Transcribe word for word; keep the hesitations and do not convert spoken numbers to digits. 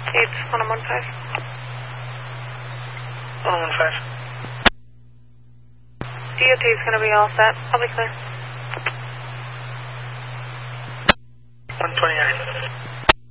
It's one one five. one one five. D O T is going to be all set. I'll be clear. one twenty-nine.